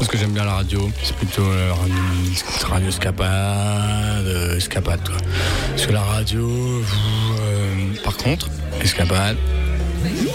Parce que j'aime bien la radio, c'est plutôt radio escapade, toi. Parce que la radio, par contre, escapade.